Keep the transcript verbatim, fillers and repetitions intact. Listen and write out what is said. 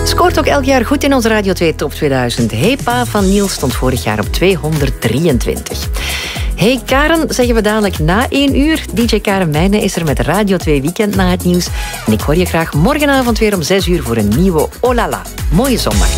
Scoort ook elk jaar goed in onze Radio twee Top tweeduizend. Hey Pa van Niels stond vorig jaar op tweehonderddrieëntwintig. Hey Karen, zeggen we dadelijk na één uur. D J Karen Meijnen is er met Radio twee Weekend na het nieuws. En ik hoor je graag morgenavond weer om zes uur voor een nieuwe Olala. Mooie zondag nog.